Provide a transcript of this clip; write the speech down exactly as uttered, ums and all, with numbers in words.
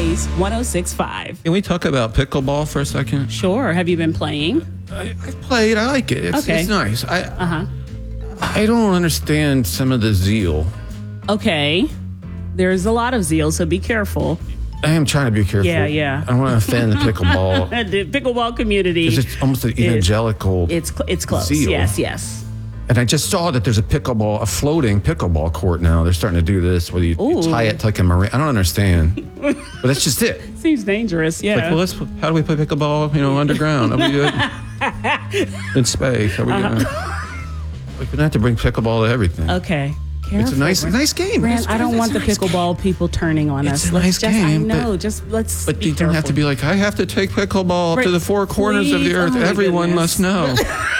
Blaze one oh six point five. Can we talk about pickleball for a second? Sure. Have you been playing? I, I played. I like it. It's, Okay. it's nice. I Uh-huh. I don't understand some of the zeal. Okay. There's a lot of zeal, so be careful. I am trying to be careful. Yeah, yeah. I don't want to offend the pickleball. The pickleball community. Because it's almost an evangelical It's cl- it's close. zeal. Yes, yes. And I just saw that there's a pickleball, a floating pickleball court now. They're starting to do this where you, you Ooh. tie it to like a marine. I don't understand. But that's just it. Seems dangerous. Yeah. Like, well, let's, how do we play pickleball, you know, underground? Are we good? In space. Are we Uh-huh. good? Like, we don't have to bring pickleball to everything. Okay. Careful. It's a nice, nice game. Rand, It's- I don't it's want a the nice pickleball people turning on It's us. a Let's nice just, game, I know. but- just let's. But be you don't have to careful. be like, I have to take pickleball up Right, to the four corners of please. the earth. Oh, my Everyone goodness. must know.